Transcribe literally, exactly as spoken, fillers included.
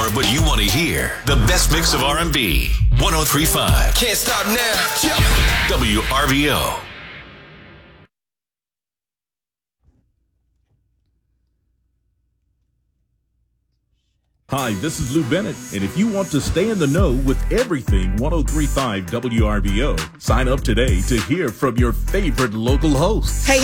more of what you want to hear. The best mix of R and B. one oh three point five. Can't stop now. W R V O. Hi, this is Lou Bennett, and if you want to stay in the know with everything one oh three point five W R V O, sign up today to hear from your favorite local hosts. Hey,